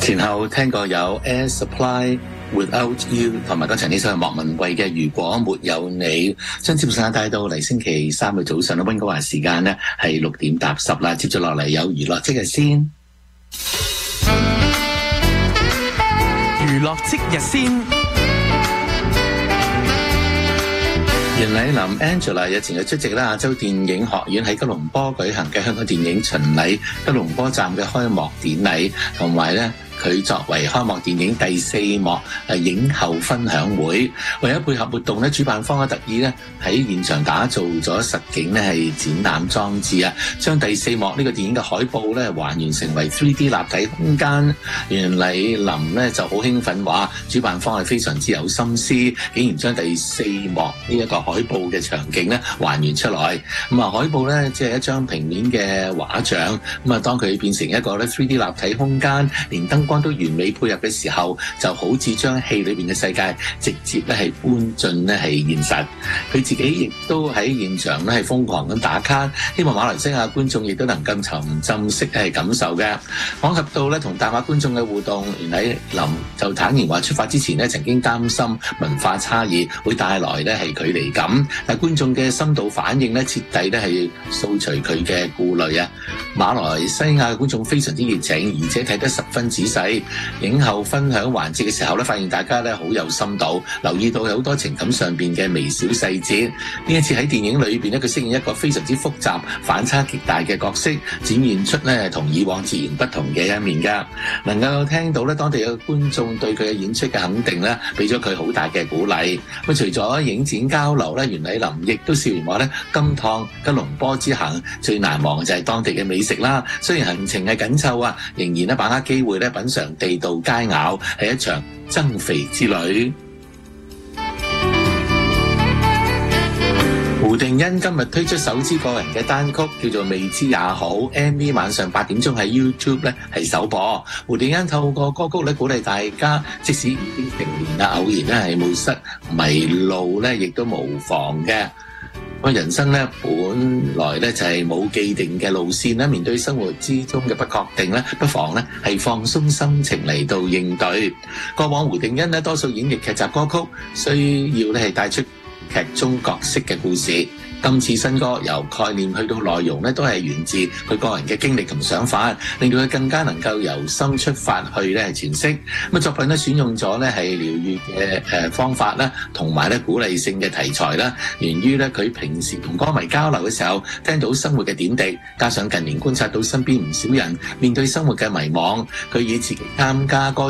前後聽過有 Air Supply、Without You 同埋嗰場呢首係莫文蔚嘅如果沒有你，將節目時間帶到嚟星期三嘅早上啦。溫哥華時間呢係6點搭10啦，接住落嚟有娛樂即日先。 娛樂即日先。 袁澧林 Angela 日前就出席啦亞洲電影學院喺吉隆坡舉行嘅香港電影巡禮吉隆坡站嘅開幕典禮，同埋咧佢作為開幕電影第4幕影後分享會，為咗配合活動咧，主辦方特意咧喺現場打造咗實景咧係展覽裝置啊，將第4幕呢個電影嘅海報咧還原成為 3D 立體空間。袁澧林咧就好興奮話，主辦方係非常之有心思，竟然將第4幕呢一個海報嘅場景咧還原出來。咁啊，海報咧即係一張平面嘅畫像，咁啊當佢變成一個咧 3D 立體空間，連燈光都完美配合嘅時候，就好似將戲裏邊嘅世界直接咧係搬進咧係現實。佢自己亦都喺現場咧係瘋狂咁打卡，希望馬來西亞觀眾亦都能夠沉浸式係感受嘅。講及到咧同大馬觀眾嘅互動，袁澧林就坦言話出發之前咧曾經擔心文化差異會帶來咧係距離感，但觀眾嘅深度反應咧徹底咧係掃除佢嘅顧慮啊！馬來西亞嘅觀眾非常之熱情，而且睇得十分仔細。影後分享環節嘅時候咧，發現大家咧好有深度，留意到有好多情感上邊嘅微小細節。呢一次喺電影裏邊咧，佢飾演一個非常之複雜、反差極大嘅角色，展現出咧同以往截然不同嘅一面㗎。能夠聽到咧當地嘅觀眾對佢嘅演出嘅肯定咧，俾咗佢好大嘅鼓勵。咁除咗影展交流咧，袁澧林亦都笑言話咧，今趟吉隆坡之行最難忘嘅就係當地嘅美食啦。雖然行程係緊湊啊，仍然咧把握機會咧品嚐地道佳肴，係一場增肥之旅。胡定欣今日推出首支個人嘅單曲，叫做《未知也好》，MV 晚上8點鐘喺 YouTube 咧係首播。胡定欣透過歌曲咧鼓勵大家，即使已經成年啦，偶然咧係冒失迷路咧，亦都無妨嘅。我人生咧本來咧就係冇既定嘅路線啦，面對生活之中嘅不確定咧，不妨咧係放鬆心情嚟到應對。過往胡定欣咧多數演繹劇集歌曲，需要咧係帶出劇中角色嘅故事。今次新歌由概念去到內容咧，都係源自佢個人嘅經歷同想法，令到佢更加能夠由心出發去咧係詮釋。咁作品咧選用咗咧係療愈嘅方法啦，同埋咧鼓勵性嘅題材啦，源於咧佢平時同歌迷交流嘅時候，聽到生活嘅點滴，加上近年觀察到身邊唔少人面對生活嘅迷惘，佢以自己參加歌